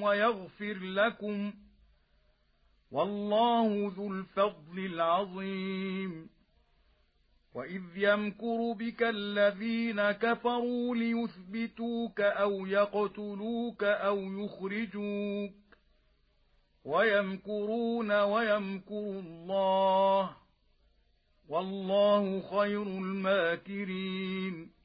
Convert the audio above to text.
ويغفر لكم، والله ذو الفضل العظيم. وإذ يمكر بك الذين كفروا ليثبتوك أو يقتلوك أو يخرجوك، ويمكرون ويمكر الله، والله خير الماكرين.